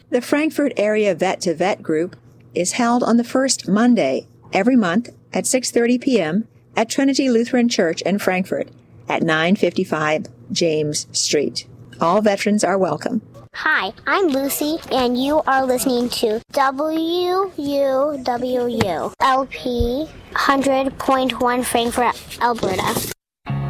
The Frankfort Area Vet to Vet group is held on the first Monday every month at 6:30 p.m. at Trinity Lutheran Church in Frankfort at 955 James Street. All veterans are welcome. Hi, I'm Lucy, and you are listening to WUWU LP 100.1 Frankfort, Alberta.